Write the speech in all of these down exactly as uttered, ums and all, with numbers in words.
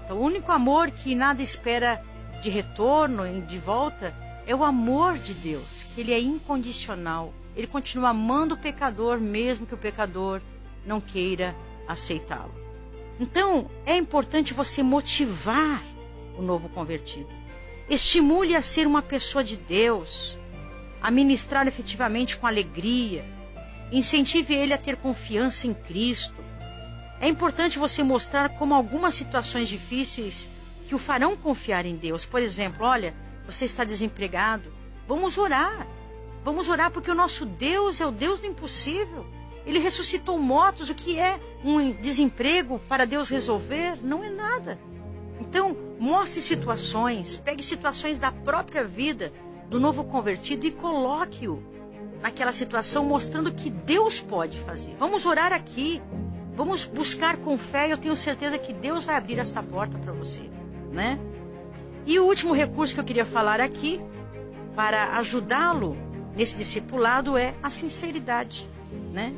volta. O único amor que nada espera de retorno e de volta é o amor de Deus, que Ele é incondicional. Ele continua amando o pecador, mesmo que o pecador não queira aceitá-lo. Então, é importante você motivar o novo convertido. Estimule a ser uma pessoa de Deus, a ministrar efetivamente com alegria. Incentive ele a ter confiança em Cristo. É importante você mostrar como algumas situações difíceis que o farão confiar em Deus. Por exemplo, olha, você está desempregado, vamos orar. Vamos orar porque o nosso Deus é o Deus do impossível. Ele ressuscitou mortos. O que é um desemprego para Deus resolver? Não é nada. Então, mostre situações, pegue situações da própria vida do novo convertido e coloque-o naquela situação, mostrando que Deus pode fazer. Vamos orar aqui, vamos buscar com fé, eu tenho certeza que Deus vai abrir esta porta para você, né? E o último recurso que eu queria falar aqui, para ajudá-lo nesse discipulado, é a sinceridade, né?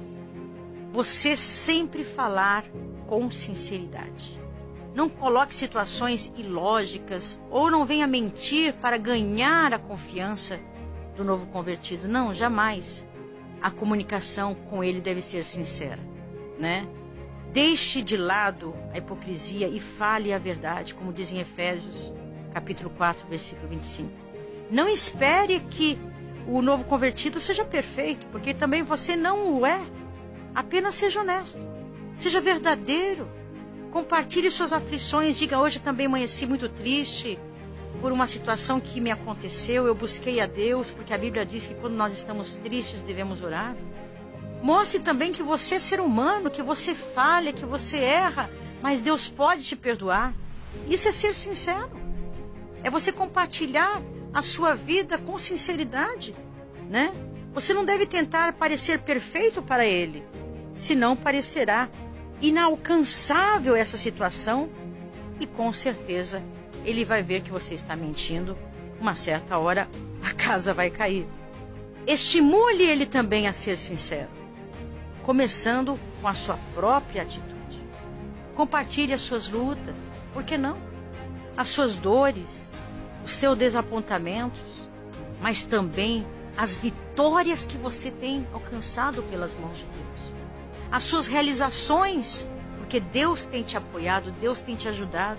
Você sempre falar com sinceridade. Não coloque situações ilógicas ou não venha mentir para ganhar a confiança do novo convertido. Não, jamais. A comunicação com ele deve ser sincera, né? Deixe de lado a hipocrisia e fale a verdade, como diz em Efésios, capítulo quatro, versículo vinte e cinco. Não espere que o novo convertido seja perfeito, porque também você não o é. Apenas seja honesto, seja verdadeiro. Compartilhe suas aflições. Diga: hoje também amanheci muito triste por uma situação que me aconteceu. Eu busquei a Deus, porque a Bíblia diz que quando nós estamos tristes devemos orar. Mostre também que você é ser humano, que você falha, que você erra, mas Deus pode te perdoar. Isso é ser sincero. É você compartilhar a sua vida com sinceridade, né? Você não deve tentar parecer perfeito para Ele, senão parecerá inalcançável essa situação e com certeza Ele vai ver que você está mentindo. Uma certa hora a casa vai cair. Estimule ele também a ser sincero, começando com a sua própria atitude. Compartilhe as suas lutas, por que não? As suas dores, os seus desapontamentos, mas também as vitórias que você tem alcançado pelas mãos de Deus. As suas realizações, porque Deus tem te apoiado, Deus tem te ajudado.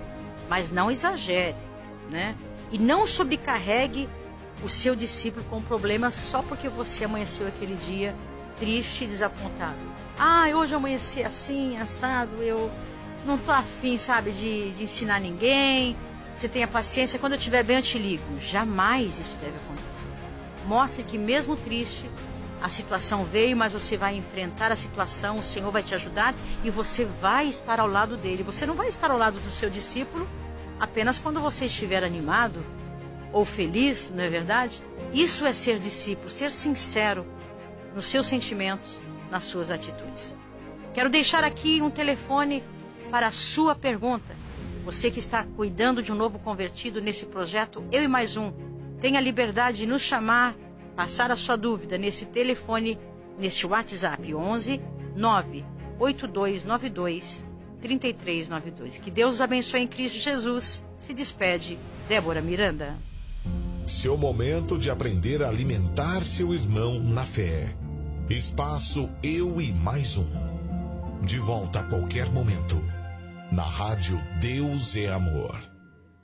Mas não exagere, né? E não sobrecarregue o seu discípulo com problemas só porque você amanheceu aquele dia triste e desapontado. Ah, hoje eu amanheci assim, assado, eu não tô afim, sabe, de, de ensinar ninguém. Você tenha paciência, quando eu estiver bem eu te ligo. Jamais isso deve acontecer. Mostre que mesmo triste, a situação veio, mas você vai enfrentar a situação, o Senhor vai te ajudar e você vai estar ao lado dele. Você não vai estar ao lado do seu discípulo apenas quando você estiver animado ou feliz, não é verdade? Isso é ser discípulo, ser sincero nos seus sentimentos, nas suas atitudes. Quero deixar aqui um telefone para a sua pergunta. Você que está cuidando de um novo convertido nesse projeto, Eu e Mais Um, tenha liberdade de nos chamar, passar a sua dúvida nesse telefone, neste WhatsApp onze nove oito dois nove dois três três nove dois. Que Deus os abençoe em Cristo Jesus. Se despede, Débora Miranda. Seu momento de aprender a alimentar seu irmão na fé. Espaço Eu e Mais Um. De volta a qualquer momento. Na rádio Deus é Amor.